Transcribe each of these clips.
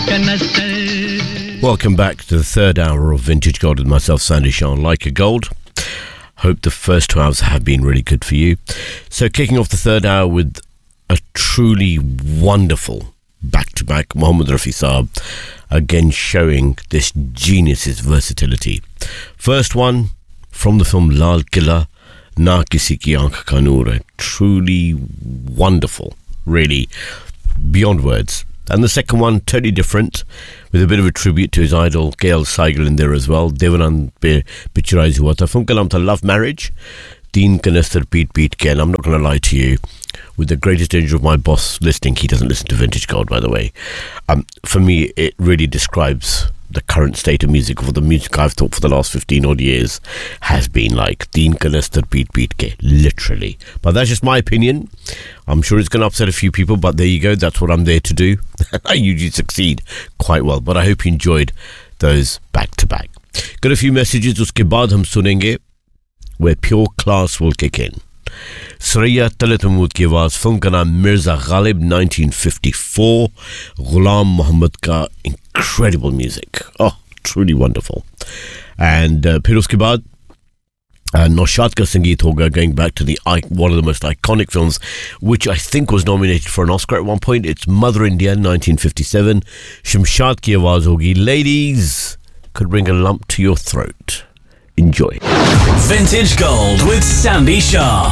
Welcome back to the third hour of Vintage Gold with myself, Sandy Shah, Like a Gold. Hope the first 2 hours have been really good for you. So kicking off the third hour with a truly wonderful back-to-back Mohammed Rafi Saab, again showing this genius's versatility. First one from the film Lal Killa, Na Kisi Ki Aankh Ka Noor. Truly wonderful, really beyond words. And the second one, totally different, with a bit of a tribute to his idol, K.L. Saigal in there as well. Devanand pe picturized hua tha. Film ka naam tha Love Marriage. Teen Kanister Peet Ke. And I'm not going to lie to you, with the greatest danger of my boss listening, he doesn't listen to Vintage Gold, by the way. For me, it really describes the current state of music, for the music I've thought for the last 15 odd years has been like Teen Kanister Peet Ke, literally. But that's just my opinion. I'm sure it's going to upset a few people, but there you go, that's what I'm there to do. I usually succeed quite well, but I hope you enjoyed those back to back. Got a few messages, uske baad hum sunenge where pure class will kick in. Saraya Talat Mahmood ki awaaz, film ka naam Mirza Ghalib, 1954. Ghulam Muhammad ka incredible music. Oh, truly wonderful. And phir uske baad Naushad ka sangeet hoga, going back to the one of the most iconic films, which I think was nominated for an Oscar at one point. It's Mother India, 1957. Shamshad ki awaaz hogi. Ladies, could bring a lump to your throat. Enjoy. Vintage Gold with Sandy Shah.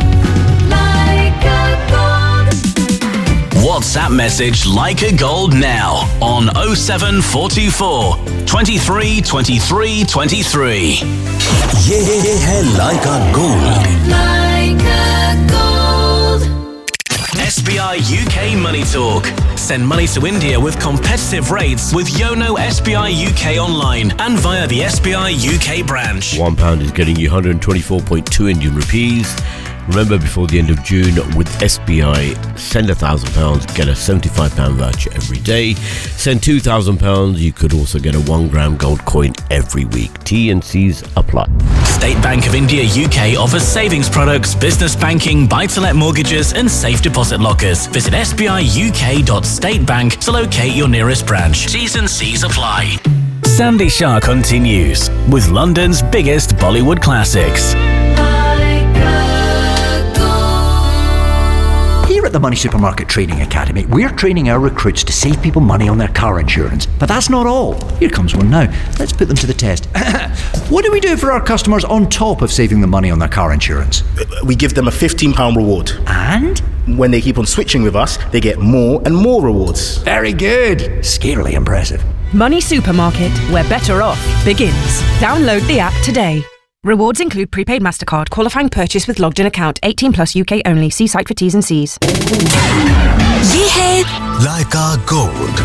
Like a gold. WhatsApp message Like a Gold now on 07424 23 23 23. ये है Like a Gold. Like a Gold. SBI UK Money Talk. Send money to India with competitive rates with Yono SBI UK online and via the SBI UK branch. £1 is getting you 124.2 Indian rupees. Remember, before the end of June, with SBI, send £1,000, get a £75 voucher every day. Send £2,000, you could also get a 1 gram gold coin every week. T&Cs apply. State Bank of India UK offers savings products, business banking, buy-to-let mortgages and safe deposit lockers. Visit sbiuk.statebank to locate your nearest branch. T's and C's apply. Sandy Shah continues with London's biggest Bollywood classics. Here at the Money Supermarket Training Academy, we're training our recruits to save people money on their car insurance. But that's not all. Here comes one now. Let's put them to the test. What do we do for our customers on top of saving them money on their car insurance? We give them a £15 reward. And? When they keep on switching with us, they get more and more rewards. Very good. Scarily impressive. Money Supermarket, where better off begins. Download the app today. Rewards include prepaid MasterCard, qualifying purchase with logged in account, 18 plus UK only. See site for T's and C's. ये है Like a Gold.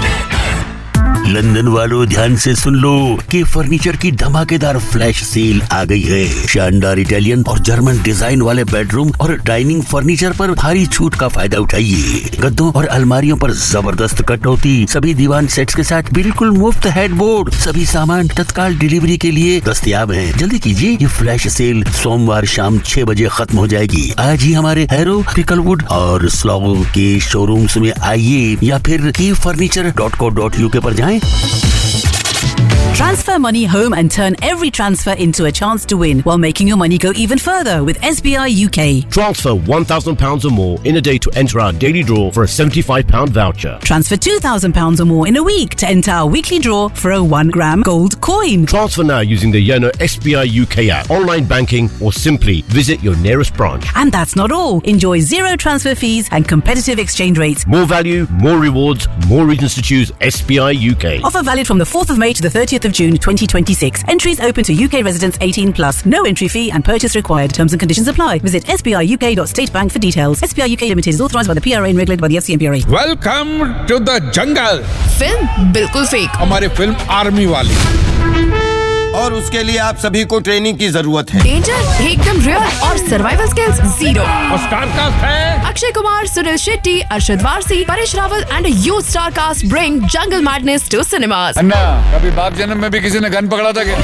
London वालों ध्यान से सुन लो कि furniture की धमाकेदार flash sale आ गई है। शानदार इटालियन और जर्मन डिजाइन वाले बेडरूम और डाइनिंग फर्नीचर पर भारी छूट का फायदा उठाइए। गद्दों और अलमारियों पर जबरदस्त कटौती, सभी दीवान सेट्स के साथ बिल्कुल मुफ्त हेडबोर्ड। सभी सामान तत्काल डिलीवरी के लिए दस्तयाब हैं। जल्दी कीजिए, ये फ्लैश सेल सोमवार शाम 6 बजे खत्म हो जाएगी। आज ही हमारे हैरो, क्रिकलवुड और स्लॉगो के शोरूम्स में आइए या फिर keyfurniture.co.uk पर जाएं। Transfer money home and turn every transfer into a chance to win while making your money go even further with SBI UK. Transfer £1,000 or more in a day to enter our daily draw for a £75 voucher. Transfer £2,000 or more in a week to enter our weekly draw for a 1 gram gold coin. Transfer now using the Yono SBI UK app, online banking, or simply visit your nearest branch. And that's not all. Enjoy zero transfer fees and competitive exchange rates. More value, more rewards, more reasons to choose SBI UK. Offer valid from the 4th of May to the 30th of June 2026. Entries open to UK residents 18 plus. No entry fee and purchase required. Terms and conditions apply. Visit sbiuk.statebank for details. SBI UK Limited is authorised by the PRA and regulated by the FCMPRA. Welcome to the jungle. Film बिल्कुल fake. हमारी film army वाली. और उसके लिए आप सभी को training की जरूरत है. डेंजर एकदम रियल और सर्वाइवल स्किल्स जीरो. और स्टार कास्ट है Akshay Kumar, Sunil Shetty, Arshad Warsi, Paresh Rawal and a huge star cast bring Jungle Madness to cinemas. अन्ना, कभी बाप जन्म में भी किसी ने गन पकड़ा था क्या?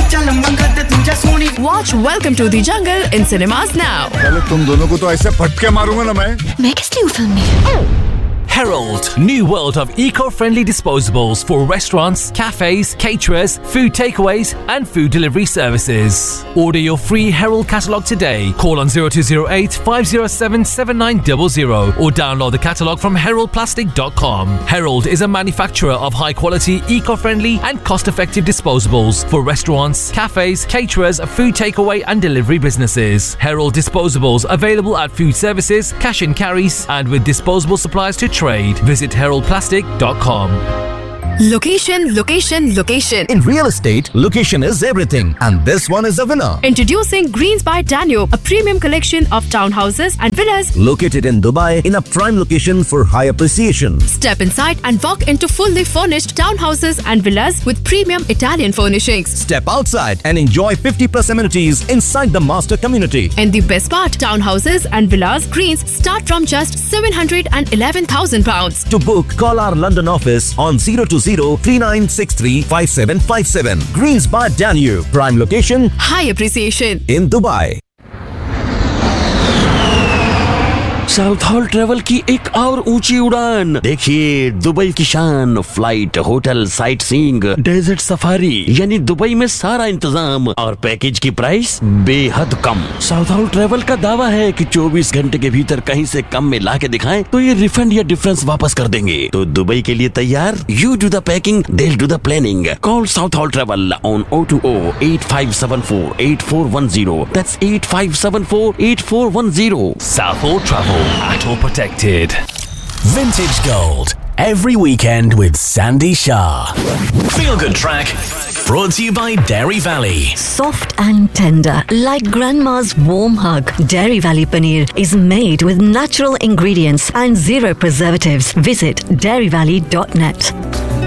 Watch Welcome to the Jungle in cinemas now. पहले तुम दोनों को तो ऐसे फटके मारूंगा ना मैं. किस लिए फिल्म में? Herald, new world of eco-friendly disposables for restaurants, cafes, caterers, food takeaways and food delivery services. Order your free Herald catalogue today. Call on 0208 507 7900 or download the catalogue from heraldplastic.com. Herald is a manufacturer of high-quality, eco-friendly and cost-effective disposables for restaurants, cafes, caterers, food takeaway and delivery businesses. Herald disposables available at food services, cash and carries and with disposable supplies to trade. Visit heraldplastic.com. Location, location, location. In real estate, location is everything, and this one is a winner. Introducing Greens by Danube, a premium collection of townhouses and villas located in Dubai in a prime location for high appreciation. Step inside and walk into fully furnished townhouses and villas with premium Italian furnishings. Step outside and enjoy 50+ amenities inside the master community. And the best part, townhouses and villas Greens start from just £711,000. To book, call our London office on 020-3963-5757. Greens by Danube. Prime location, high appreciation in Dubai. South hall travel की एक और ऊंची उड़ान देखिए, Dubai की शान, flight, hotel, sight seeing, desert safari, यानी Dubai में सारा इंतजाम और पैकेज की प्राइस बेहद कम। साउथ हॉल ट्रेवल का दावा है कि 24 घंटे के भीतर कहीं से कम में ला के दिखाएं तो ये रिफंड या डिफरेंस वापस कर देंगे। तो दुबई के लिए तैयार? You do the packing, they will do the planning. Call south hall travel on 020-8574-8410। That's 8574-8410. South Hall Travel. At all protected. Vintage Gold. Every weekend with Sandy Shah. Feel Good Track. Brought to you by Dairy Valley. Soft and tender, like grandma's warm hug. Dairy Valley paneer is made with natural ingredients and zero preservatives. Visit dairyvalley.net.